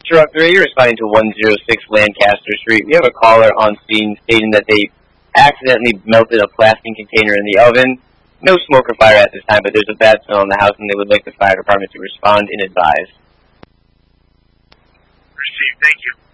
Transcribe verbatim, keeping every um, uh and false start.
Truck three, responding to one oh six Lancaster Street. We have a caller on scene stating that they accidentally melted a plastic container in the oven. No smoke or fire at this time, but there's a bad smell in the house, and they would like the fire department to respond and advise. Received. Thank you.